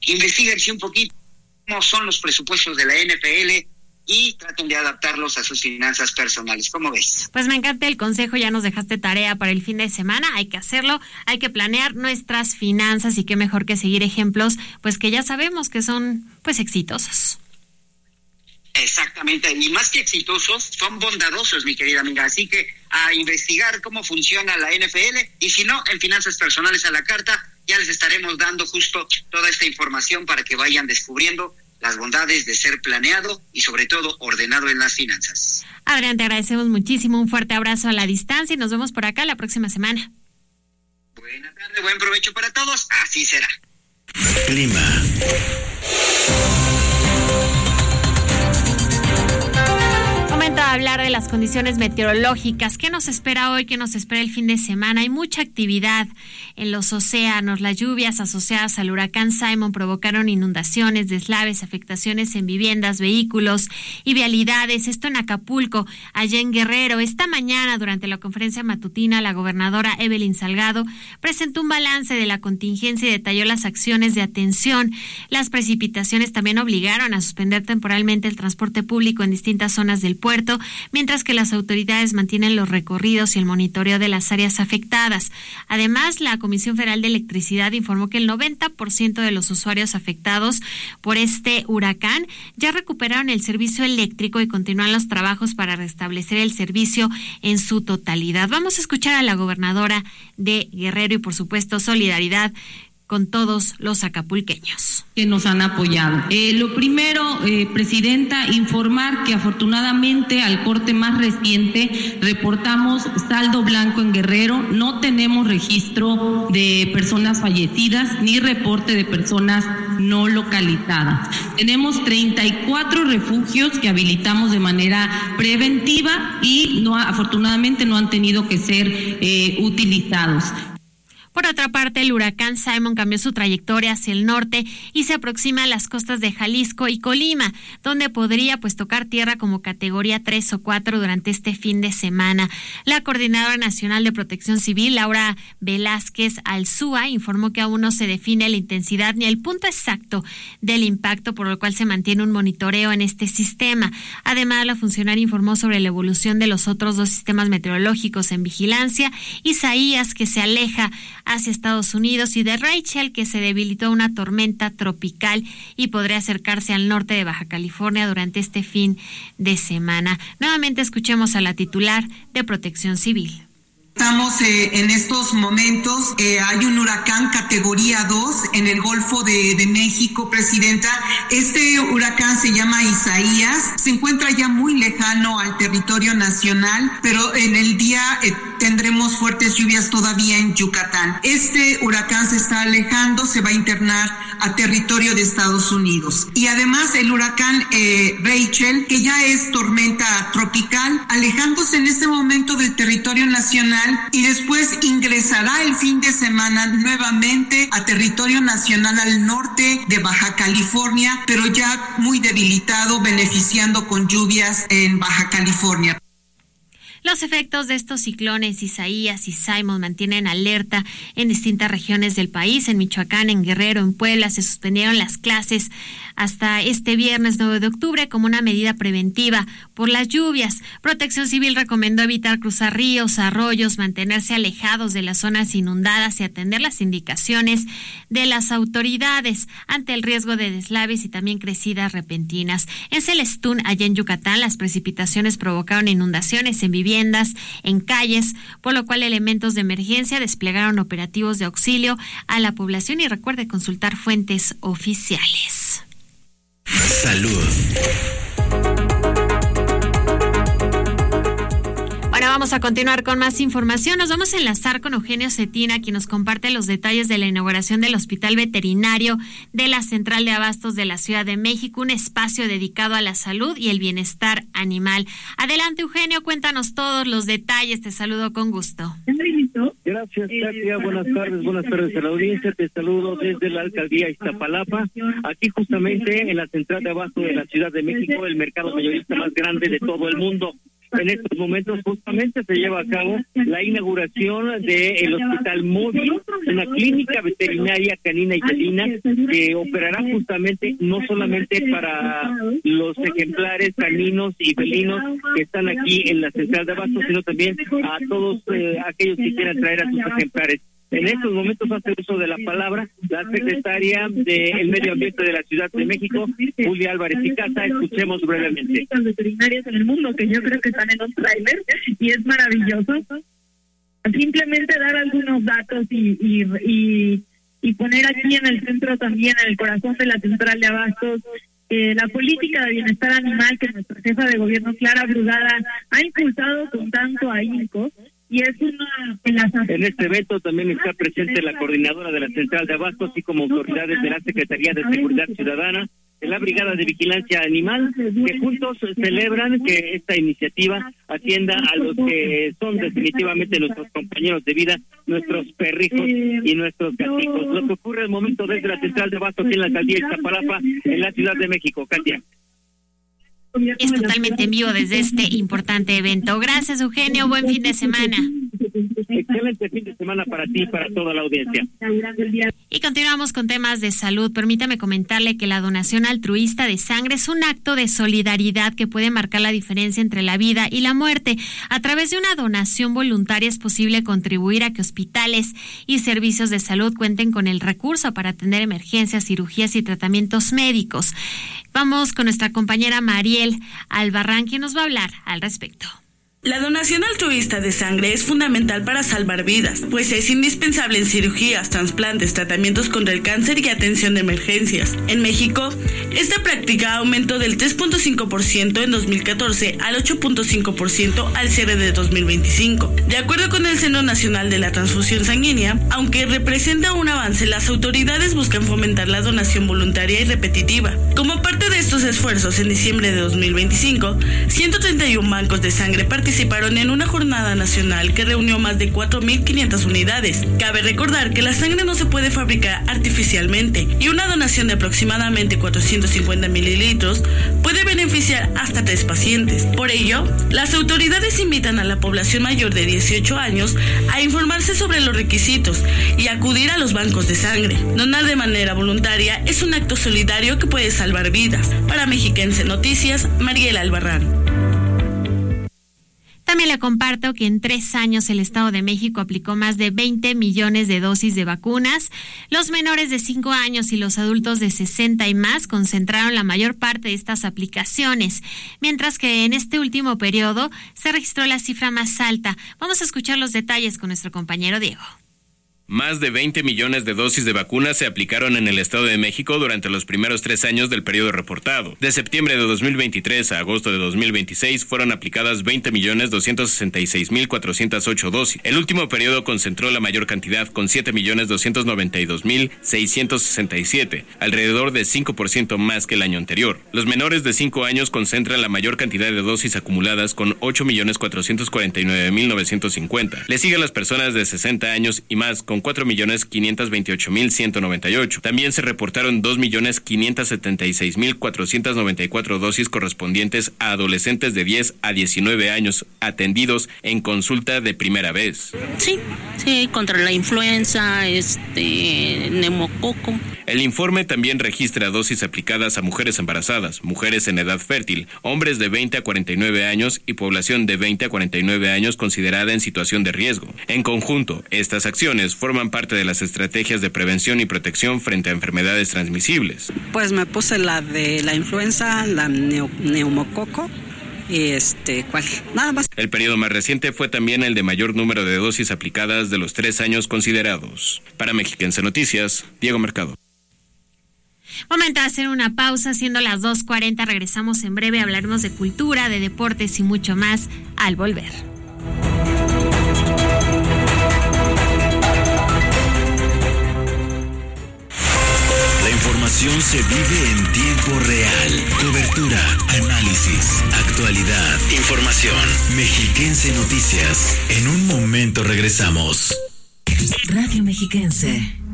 Investíguense un poquito cómo son los presupuestos de la NFL y traten de adaptarlos a sus finanzas personales. ¿Cómo ves? Pues me encanta el consejo, ya nos dejaste tarea para el fin de semana, hay que hacerlo, hay que planear nuestras finanzas y qué mejor que seguir ejemplos, pues que ya sabemos que son pues exitosos. Exactamente, y más que exitosos, son bondadosos, mi querida amiga, así que a investigar cómo funciona la NFL, y si no, en Finanzas Personales a la Carta, ya les estaremos dando justo toda esta información para que vayan descubriendo las bondades de ser planeado y sobre todo ordenado en las finanzas. Adrián, te agradecemos muchísimo, un fuerte abrazo a la distancia y nos vemos por acá la próxima semana. Buena tarde, buen provecho para todos, así será. Clima. Momento de hablar de las condiciones meteorológicas. ¿Qué nos espera hoy? ¿Qué nos espera el fin de semana? Hay mucha actividad en los océanos. Las lluvias asociadas al huracán Simon provocaron inundaciones, deslaves, afectaciones en viviendas, vehículos y vialidades. Esto en Acapulco, allá en Guerrero. Esta mañana, durante la conferencia matutina, la gobernadora Evelyn Salgado presentó un balance de la contingencia y detalló las acciones de atención. Las precipitaciones también obligaron a suspender temporalmente el transporte público en distintas zonas del puerto, mientras que las autoridades mantienen los recorridos y el monitoreo de las áreas afectadas. Además, la Comisión Federal de Electricidad informó que el 90% de los usuarios afectados por este huracán ya recuperaron el servicio eléctrico y continúan los trabajos para restablecer el servicio en su totalidad. Vamos a escuchar a la gobernadora de Guerrero y, por supuesto, solidaridad con todos los acapulqueños que nos han apoyado. Lo primero, Presidenta, informar que afortunadamente al corte más reciente reportamos saldo blanco en Guerrero, no tenemos registro de personas fallecidas ni reporte de personas no localizadas. Tenemos 34 refugios que habilitamos de manera preventiva y afortunadamente no han tenido que ser utilizados. Por otra parte, el huracán Simon cambió su trayectoria hacia el norte y se aproxima a las costas de Jalisco y Colima, donde podría tocar tierra como categoría 3 o 4 durante este fin de semana. La Coordinadora Nacional de Protección Civil, Laura Velázquez Alzúa, informó que aún no se define la intensidad ni el punto exacto del impacto, por lo cual se mantiene un monitoreo en este sistema. Además, la funcionaria informó sobre la evolución de los otros dos sistemas meteorológicos en vigilancia: Isaías, que se aleja hacia Estados Unidos, y de Rachel, que se debilitó a una tormenta tropical y podría acercarse al norte de Baja California durante este fin de semana. Nuevamente escuchemos a la titular de Protección Civil. Estamos en estos momentos, hay un huracán categoría 2 en el Golfo de México, Presidenta. Este huracán se llama Isaías, se encuentra ya muy lejano al territorio nacional, pero en el día tendremos fuertes lluvias todavía en Yucatán. Este huracán se está alejando, se va a internar a territorio de Estados Unidos. Y además el huracán Rachel, que ya es tormenta tropical, alejándose en este momento del territorio nacional, y después ingresará el fin de semana nuevamente a territorio nacional al norte de Baja California, pero ya muy debilitado, beneficiando con lluvias en Baja California. Los efectos de estos ciclones Isaías y Simon mantienen alerta en distintas regiones del país. En Michoacán, en Guerrero, en Puebla se suspendieron las clases hasta este viernes 9 de octubre como una medida preventiva por las lluvias. Protección Civil recomendó evitar cruzar ríos, arroyos, mantenerse alejados de las zonas inundadas y atender las indicaciones de las autoridades ante el riesgo de deslaves y también crecidas repentinas. En Celestún, allá en Yucatán, las precipitaciones provocaron inundaciones en viviendas, en calles, por lo cual elementos de emergencia desplegaron operativos de auxilio a la población, y recuerde consultar fuentes oficiales. Salud. Bueno, vamos a continuar con más información. Nos vamos a enlazar con Eugenio Cetina, quien nos comparte los detalles de la inauguración del Hospital Veterinario de la Central de Abastos de la Ciudad de México, un espacio dedicado a la salud y el bienestar animal. Adelante, Eugenio, cuéntanos todos los detalles. Te saludo con gusto. Gracias, Katia. Buenas tardes a la audiencia. Te saludo desde la Alcaldía Iztapalapa, aquí justamente en la Central de Abasto de la Ciudad de México, el mercado mayorista más grande de todo el mundo. En estos momentos justamente se lleva a cabo la inauguración del Hospital Móvil, una clínica veterinaria canina y felina que operará justamente no solamente para los ejemplares caninos y felinos que están aquí en la central de abastos, sino también a todos aquellos que quieran traer a sus ejemplares. En estos momentos hace uso de la palabra la secretaria del Medio Ambiente de la Ciudad de México, Julia Álvarez y Casa. Escuchemos brevemente. Las veterinarias en el mundo, que yo creo que están en un tráiler, y es maravilloso. Simplemente dar algunos datos y poner aquí en el centro también, en el corazón de la central de abastos, la política de bienestar animal que nuestra jefa de gobierno, Clara Brugada, ha impulsado con tanto ahínco. Y es En este evento también está presente la coordinadora de la central de abastos, así como autoridades de la Secretaría de Seguridad Ciudadana, de la Brigada de Vigilancia Animal, que juntos celebran que esta iniciativa atienda a los que son definitivamente nuestros compañeros de vida, nuestros perrijos y nuestros gatitos. Lo que ocurre al momento desde la central de abastos aquí en la alcaldía de Iztapalapa, en la Ciudad de México. Katia. Es totalmente en vivo desde este importante evento. Gracias, Eugenio. Buen fin de semana. Excelente fin de semana para ti y para toda la audiencia. Y continuamos con temas de salud. Permítame comentarle que la donación altruista de sangre es un acto de solidaridad que puede marcar la diferencia entre la vida y la muerte. A través de una donación voluntaria es posible contribuir a que hospitales y servicios de salud cuenten con el recurso para atender emergencias, cirugías y tratamientos médicos. Vamos con nuestra compañera Mariel Albarrán, quien nos va a hablar al respecto. La donación altruista de sangre es fundamental para salvar vidas, pues es indispensable en cirugías, trasplantes, tratamientos contra el cáncer y atención de emergencias. En México, esta práctica aumentó del 3.5% en 2014 al 8.5% al cierre de 2025. De acuerdo con el Centro Nacional de la Transfusión Sanguínea, aunque representa un avance, las autoridades buscan fomentar la donación voluntaria y repetitiva. Como parte de estos esfuerzos, en diciembre de 2025, 131 bancos de sangre participaron en una jornada nacional que reunió más de 4.500 unidades. Cabe recordar que la sangre no se puede fabricar artificialmente y una donación de aproximadamente 450 mililitros puede beneficiar hasta 3 pacientes. Por ello, las autoridades invitan a la población mayor de 18 años a informarse sobre los requisitos y acudir a los bancos de sangre. Donar de manera voluntaria es un acto solidario que puede salvar vidas. Para Mexiquense Noticias, Mariela Albarrán. También le comparto que en 3 años el Estado de México aplicó más de 20 millones de dosis de vacunas. Los menores de 5 años y los adultos de 60 y más concentraron la mayor parte de estas aplicaciones, mientras que en este último periodo se registró la cifra más alta. Vamos a escuchar los detalles con nuestro compañero Diego. Más de 20 millones de dosis de vacunas se aplicaron en el Estado de México durante los primeros 3 años del periodo reportado. De septiembre de 2023 a agosto de 2026 fueron aplicadas 20.266.408 dosis. El último periodo concentró la mayor cantidad con 7.292.667, alrededor de 5% más que el año anterior. Los menores de 5 años concentran la mayor cantidad de dosis acumuladas con 8.449.950. Le siguen las personas de 60 años y más con 4.528.198. También se reportaron 2.576.494 dosis correspondientes a adolescentes de 10 a 19 años atendidos en consulta de primera vez. Sí, contra la influenza, neumococo. El informe también registra dosis aplicadas a mujeres embarazadas, mujeres en edad fértil, hombres de 20 a 49 años y población de 20 a 49 años considerada en situación de riesgo. En conjunto, estas acciones forman parte de las estrategias de prevención y protección frente a enfermedades transmisibles. Pues me puse la de la influenza, la neumococo. Y ¿cuál? Nada más. El periodo más reciente fue también el de mayor número de dosis aplicadas de los 3 años considerados. Para Mexiquense Noticias, Diego Mercado. Momento de hacer una pausa, siendo las 2:40, regresamos en breve, hablaremos de cultura, de deportes y mucho más al volver. La información se vive en tiempo real. Cobertura, análisis, actualidad, información. Mexiquense Noticias. En un momento regresamos. Radio Mexiquense.